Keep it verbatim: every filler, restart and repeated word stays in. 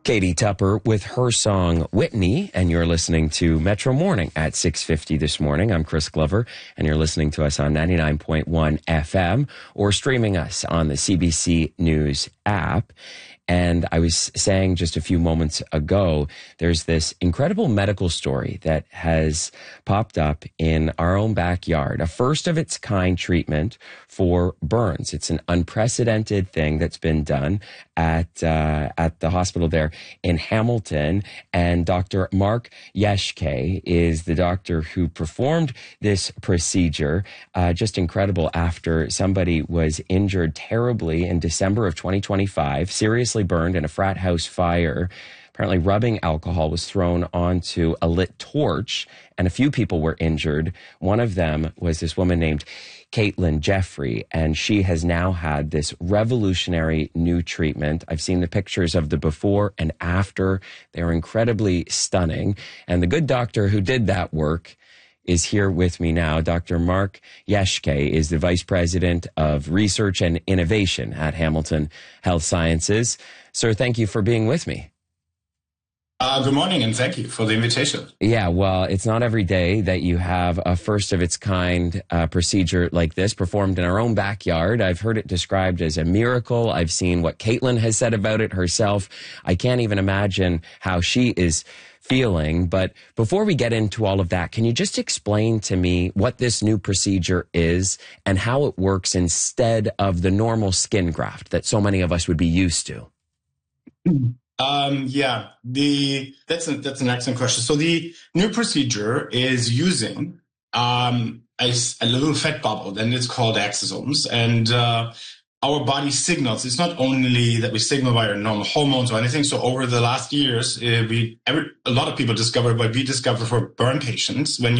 Katie Tupper with her song Whitney, and you're listening to Metro Morning at six fifty this morning. I'm Chris Glover, and you're listening to us on ninety-nine point one F M or streaming us on the C B C News app. And I was saying just a few moments ago, there's this incredible medical story that has popped up in our own backyard, a first of its kind treatment for burns. It's an unprecedented thing that's been done at uh, at the hospital there in Hamilton. And Doctor Mark Yeshke is the doctor who performed this procedure. Uh, just incredible after somebody was injured terribly in December of twenty twenty-five, seriously burned in a frat house fire. Apparently rubbing alcohol was thrown onto a lit torch and a few people were injured. One of them was this woman named Caitlin Jeffrey, and she has now had this revolutionary new treatment. I've seen the pictures of the before and after. They're incredibly stunning. And the good doctor who did that work is here with me now. Doctor Mark Yeshke is the Vice President of Research and Innovation at Hamilton Health Sciences. Sir, thank you for being with me. Uh, good morning, and thank you for the invitation. Yeah, well, it's not every day that you have a first-of-its-kind uh, procedure like this performed in our own backyard. I've heard it described as a miracle. I've seen what Caitlin has said about it herself. I can't even imagine how she is feeling. But before we get into all of that, can you just explain to me what this new procedure is and how it works instead of the normal skin graft that so many of us would be used to? Um, yeah, the that's a, that's an excellent question. So the new procedure is using um, a, a little fat bubble, and it's called exosomes. And uh, our body signals. It's not only that we signal by our normal hormones or anything. So over the last years, uh, we every, a lot of people discovered what we discovered for burn patients when you